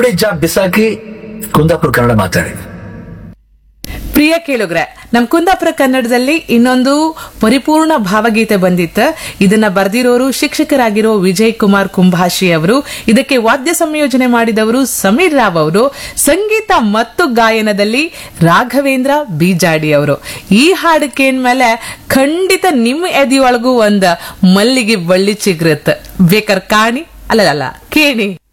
Job ಬಿಸಾಕಿ ಕುಂದಾಪುರ ಕನ್ನಡ ಮಾತಾಡಿ. ಪ್ರಿಯ ಕೇಳುಗ್ರೆ, ನಮ್ ಕುಂದಾಪುರ ಕನ್ನಡದಲ್ಲಿ ಇನ್ನೊಂದು ಪರಿಪೂರ್ಣ ಭಾವಗೀತೆ ಬಂದಿತ್ತು. ಇದನ್ನ ಬರೆದಿರೋರು ಶಿಕ್ಷಕರಾಗಿರೋ ವಿಜಯ್ ಕುಮಾರ್ ಕುಂಭಾಷಿ ಅವರು. ಇದಕ್ಕೆ ವಾದ್ಯ ಸಂಯೋಜನೆ ಮಾಡಿದವರು ಸಮೀರ್ ರಾವ್ ಅವರು. ಸಂಗೀತ ಮತ್ತು ಗಾಯನದಲ್ಲಿ ರಾಘವೇಂದ್ರ ಬೀಜಾಡಿ ಅವರು. ಈ ಹಾಡು ಕೇಳ್ಮೇಲೆ ಖಂಡಿತ ನಿಮ್ಮ ಎದೆಯೊಳಗೂ ಒಂದ್ ಮಲ್ಲಿಗೆ ಬಳ್ಳಿ ಚಿಗ್ರತ್. ಬೇಕಾರ ಕಾಣಿ ಅಲ್ಲ ಕೇಣಿ.